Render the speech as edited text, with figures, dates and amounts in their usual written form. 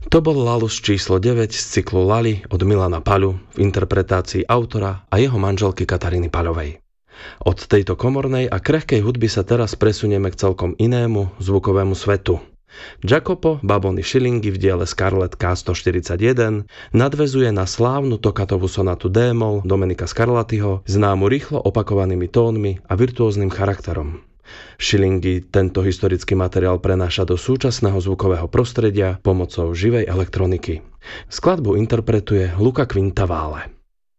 To bol Lalus číslo 9 z cyklu Lali od Milana Paľu v interpretácii autora a jeho manželky Kataríny Paľovej. Od tejto komornej a krehkej hudby sa teraz presunieme k celkom inému zvukovému svetu. Jacopo Babony Šilingy v diele Scarlett K141 nadväzuje na slávnu tokatovú sonátu D-moll Domenica Scarlattiho, známu rýchlo opakovanými tónmi a virtuóznym charakterom. Šilingy tento historický materiál prenáša do súčasného zvukového prostredia pomocou živej elektroniky. Skladbu interpretuje Luca Quintavalle.